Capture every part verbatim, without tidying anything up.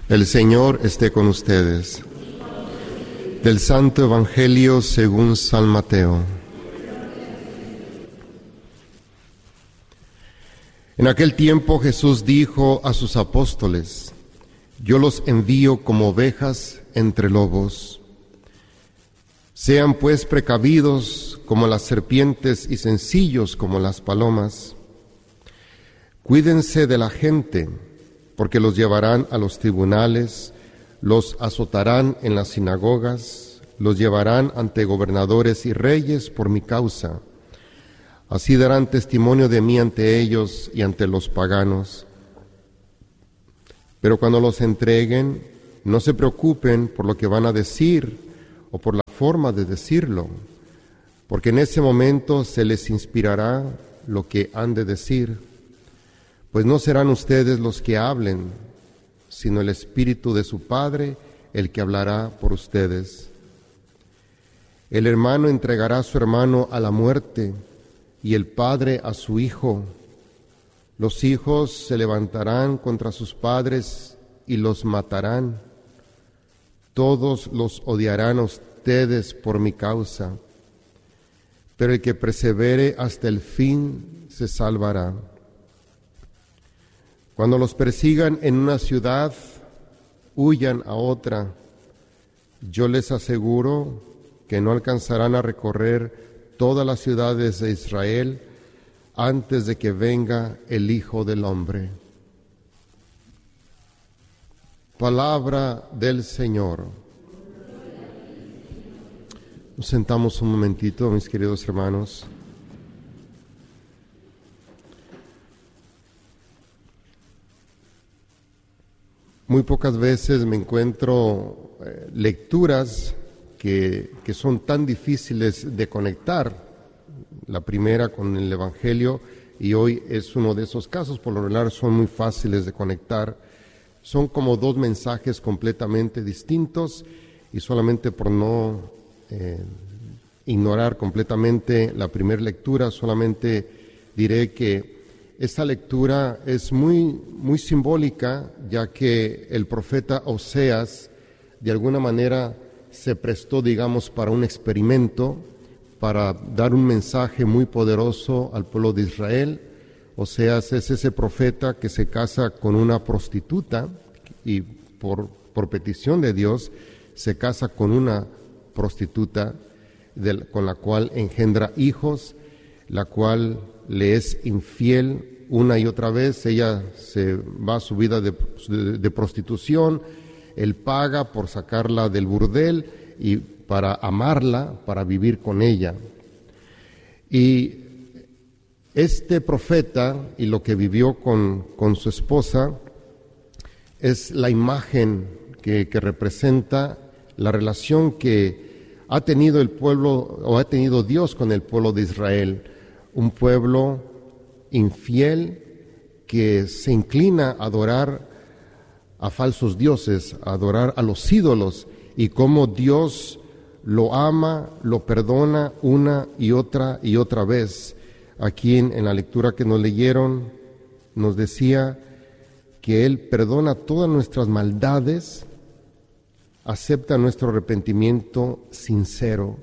El Señor esté con ustedes. Del Santo Evangelio según San Mateo. En aquel tiempo Jesús dijo a sus apóstoles: Yo los envío como ovejas entre lobos. Sean pues precavidos como las serpientes y sencillos como las palomas. Cuídense de la gente, porque los llevarán a los tribunales, los azotarán en las sinagogas, los llevarán ante gobernadores y reyes por mi causa. Así darán testimonio de mí ante ellos y ante los paganos. Pero cuando los entreguen, no se preocupen por lo que van a decir o por la forma de decirlo, porque en ese momento se les inspirará lo que han de decir. Pues no serán ustedes los que hablen, sino el Espíritu de su Padre el que hablará por ustedes. El hermano entregará a su hermano a la muerte, y el padre a su hijo. Los hijos se levantarán contra sus padres y los matarán. Todos los odiarán a ustedes por mi causa, pero el que persevere hasta el fin se salvará. Cuando los persigan en una ciudad, huyan a otra. Yo les aseguro que no alcanzarán a recorrer todas las ciudades de Israel antes de que venga el Hijo del Hombre. Palabra del Señor. Nos sentamos un momentito, mis queridos hermanos. Muy pocas veces me encuentro eh, lecturas que, que son tan difíciles de conectar. La primera con el Evangelio, y hoy es uno de esos casos. Por lo general son muy fáciles de conectar. Son como dos mensajes completamente distintos, y solamente por no eh, ignorar completamente la primera lectura, solamente diré que esta lectura es muy, muy simbólica, ya que el profeta Oseas de alguna manera se prestó, digamos, para un experimento, para dar un mensaje muy poderoso al pueblo de Israel. Oseas es ese profeta que se casa con una prostituta y por, por petición de Dios se casa con una prostituta de, con la cual engendra hijos, la cual le es infiel una y otra vez. Ella se va a su vida de, de, de prostitución, él paga por sacarla del burdel y para amarla, para vivir con ella. Y este profeta y lo que vivió con, con su esposa es la imagen que, que representa la relación que ha tenido el pueblo, o ha tenido Dios con el pueblo de Israel, un pueblo infiel que se inclina a adorar a falsos dioses, a adorar a los ídolos, y cómo Dios lo ama, lo perdona una y otra y otra vez. Aquí en, en la lectura que nos leyeron nos decía que Él perdona todas nuestras maldades, acepta nuestro arrepentimiento sincero.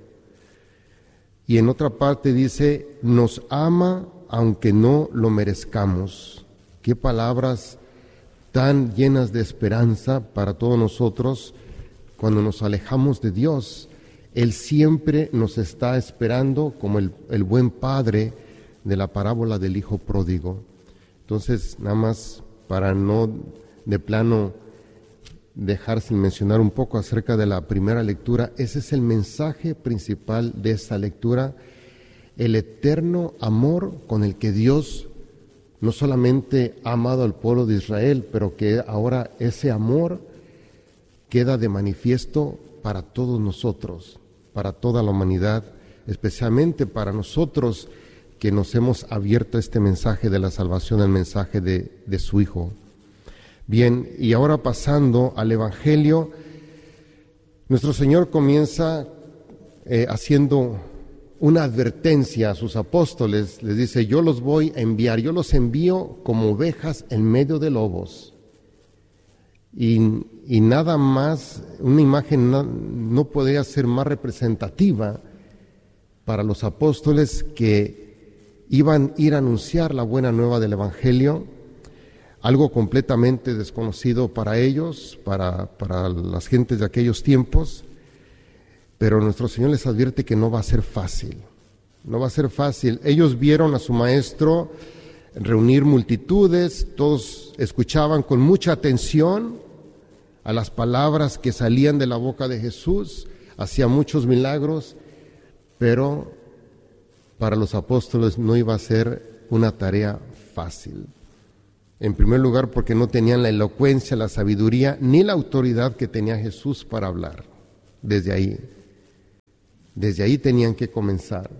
Y en otra parte dice, nos ama aunque no lo merezcamos. Qué palabras tan llenas de esperanza para todos nosotros cuando nos alejamos de Dios. Él siempre nos está esperando como el, el buen padre de la parábola del hijo pródigo. Entonces, nada más para no de plano dejar sin mencionar un poco acerca de la primera lectura, ese es el mensaje principal de esta lectura, el eterno amor con el que Dios no solamente ha amado al pueblo de Israel, pero que ahora ese amor queda de manifiesto para todos nosotros, para toda la humanidad, especialmente para nosotros que nos hemos abierto a este mensaje de la salvación, el mensaje de, de su Hijo. Bien, y ahora pasando al Evangelio, nuestro Señor comienza eh, haciendo una advertencia a sus apóstoles. Les dice, yo los voy a enviar, yo los envío como ovejas en medio de lobos. Y, y nada más, una imagen no, no podría ser más representativa para los apóstoles que iban a ir a anunciar la buena nueva del Evangelio, algo completamente desconocido para ellos, para, para las gentes de aquellos tiempos, pero nuestro Señor les advierte que no va a ser fácil, no va a ser fácil. Ellos vieron a su maestro reunir multitudes, todos escuchaban con mucha atención a las palabras que salían de la boca de Jesús, hacía muchos milagros, pero para los apóstoles no iba a ser una tarea fácil. En primer lugar, porque no tenían la elocuencia, la sabiduría, ni la autoridad que tenía Jesús para hablar. Desde ahí, desde ahí tenían que comenzar.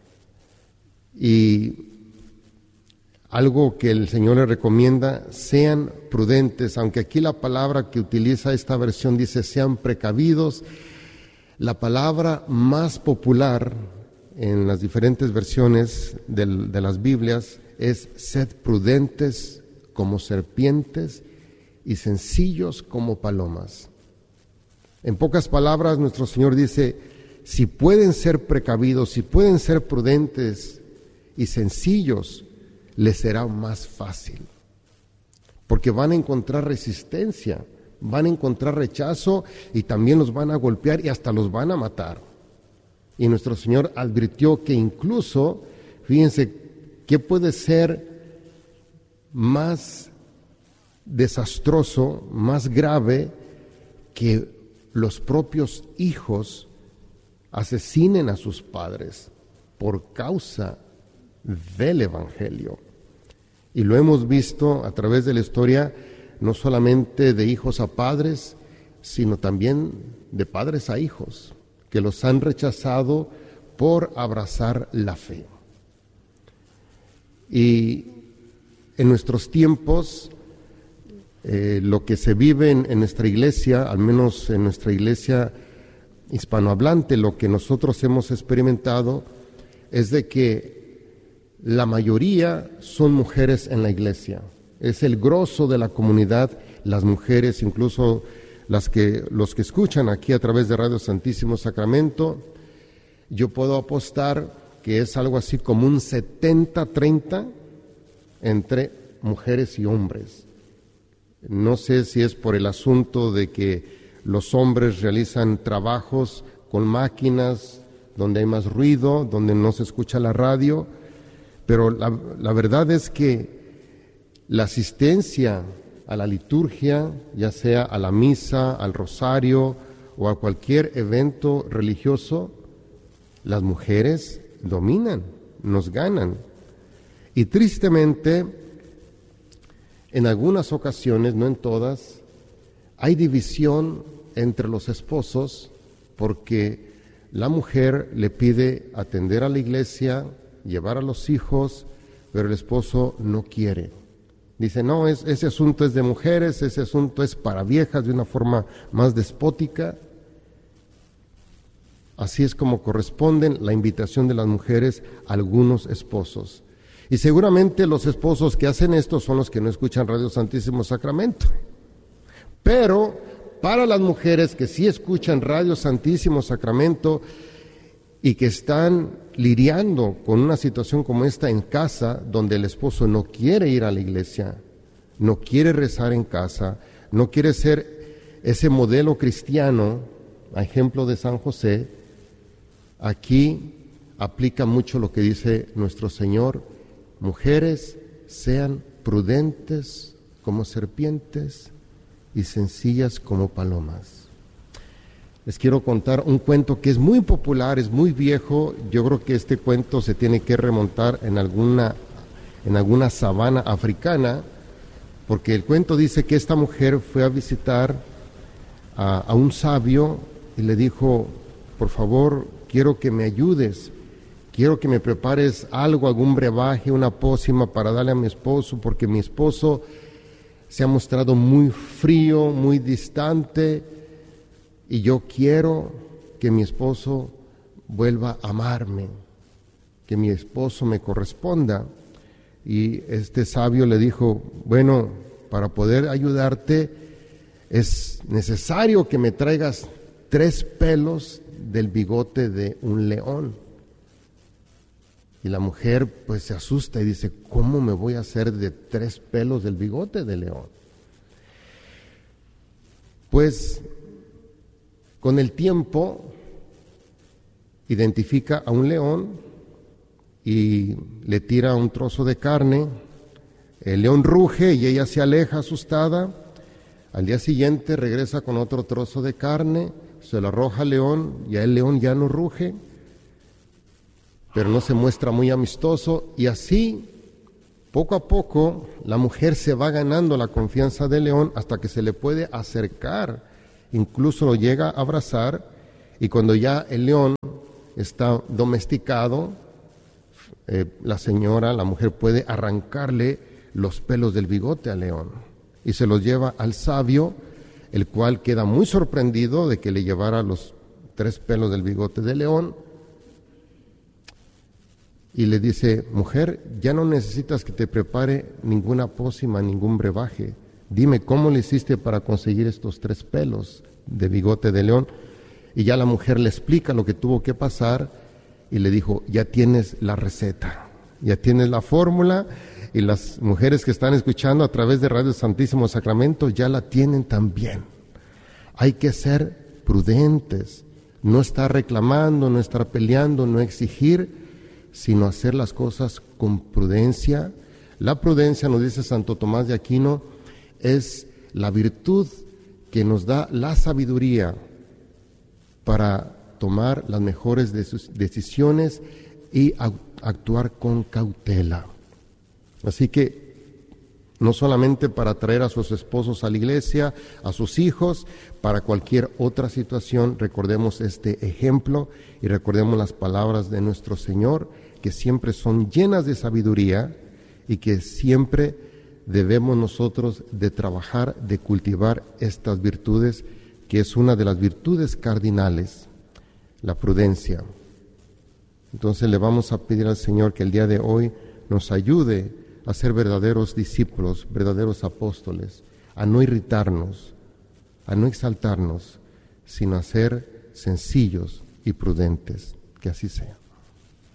Y algo que el Señor les recomienda, sean prudentes, aunque aquí la palabra que utiliza esta versión dice sean precavidos, la palabra más popular en las diferentes versiones del, de las Biblias es sed prudentes como serpientes y sencillos como palomas. En pocas palabras, nuestro Señor dice, si pueden ser precavidos, si pueden ser prudentes y sencillos, les será más fácil, porque van a encontrar resistencia, van a encontrar rechazo y también los van a golpear y hasta los van a matar. Y nuestro Señor advirtió que incluso, fíjense, ¿qué puede ser más desastroso, más grave que los propios hijos asesinen a sus padres por causa del Evangelio? Y lo hemos visto a través de la historia, no solamente de hijos a padres, sino también de padres a hijos, que los han rechazado por abrazar la fe. Y en nuestros tiempos, eh, lo que se vive en, en nuestra iglesia, al menos en nuestra iglesia hispanohablante, lo que nosotros hemos experimentado es de que la mayoría son mujeres en la iglesia. Es el grosso de la comunidad, las mujeres, incluso las que, los que escuchan aquí a través de Radio Santísimo Sacramento. Yo puedo apostar que es algo así como un setenta treinta entre mujeres y hombres. No sé si es por el asunto de que los hombres realizan trabajos con máquinas, donde hay más ruido, donde no se escucha la radio, pero la, la verdad es que la asistencia a la liturgia, ya sea a la misa, al rosario o a cualquier evento religioso, las mujeres dominan, nos ganan. Y tristemente, en algunas ocasiones, no en todas, hay división entre los esposos porque la mujer le pide atender a la iglesia, llevar a los hijos, pero el esposo no quiere. Dice, no, es, ese asunto es de mujeres, ese asunto es para viejas, de una forma más despótica. Así es como corresponden la invitación de las mujeres a algunos esposos. Y seguramente los esposos que hacen esto son los que no escuchan Radio Santísimo Sacramento. Pero para las mujeres que sí escuchan Radio Santísimo Sacramento y que están lidiando con una situación como esta en casa, donde el esposo no quiere ir a la iglesia, no quiere rezar en casa, no quiere ser ese modelo cristiano, a ejemplo de San José, aquí aplica mucho lo que dice nuestro Señor: mujeres, sean prudentes como serpientes y sencillas como palomas. Les quiero contar un cuento que es muy popular, es muy viejo. Yo creo que este cuento se tiene que remontar en alguna, en alguna sabana africana, porque el cuento dice que esta mujer fue a visitar a, a un sabio y le dijo: por favor, quiero que me ayudes, quiero que me prepares algo, algún brebaje, una pócima para darle a mi esposo, porque mi esposo se ha mostrado muy frío, muy distante, y yo quiero que mi esposo vuelva a amarme, que mi esposo me corresponda. Y este sabio le dijo: bueno, para poder ayudarte, es necesario que me traigas tres pelos del bigote de un león. Y la mujer pues se asusta y dice, ¿cómo me voy a hacer de tres pelos del bigote de león? Pues con el tiempo identifica a un león y le tira un trozo de carne. El león ruge y ella se aleja asustada. Al día siguiente regresa con otro trozo de carne, se lo arroja al león, y el león ya no ruge, pero no se muestra muy amistoso, y así, poco a poco, la mujer se va ganando la confianza del león hasta que se le puede acercar, incluso lo llega a abrazar, y cuando ya el león está domesticado, eh, la señora, la mujer puede arrancarle los pelos del bigote al león y se los lleva al sabio, el cual queda muy sorprendido de que le llevara los tres pelos del bigote del león y le dice, mujer, ya no necesitas que te prepare ninguna pócima, ningún brebaje. Dime cómo le hiciste para conseguir estos tres pelos de bigote de león. Y ya la mujer le explica lo que tuvo que pasar y le dijo, ya tienes la receta, ya tienes la fórmula. Y las mujeres que están escuchando a través de Radio Santísimo Sacramento ya la tienen también. Hay que ser prudentes, no estar reclamando, no estar peleando, no exigir, sino hacer las cosas con prudencia. La prudencia, nos dice Santo Tomás de Aquino, es la virtud que nos da la sabiduría para tomar las mejores de sus decisiones y actuar con cautela. Así que no solamente para traer a sus esposos a la iglesia, a sus hijos, para cualquier otra situación, recordemos este ejemplo y recordemos las palabras de nuestro Señor, que siempre son llenas de sabiduría y que siempre debemos nosotros de trabajar, de cultivar estas virtudes, que es una de las virtudes cardinales, la prudencia. Entonces le vamos a pedir al Señor que el día de hoy nos ayude a ser verdaderos discípulos, verdaderos apóstoles, a no irritarnos, a no exaltarnos, sino a ser sencillos y prudentes. Que así sea.